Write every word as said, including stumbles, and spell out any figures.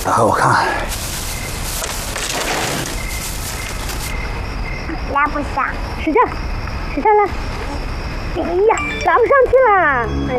来，我看。 拉不上， 使劲，使劲了。哎呀，拉不上去了。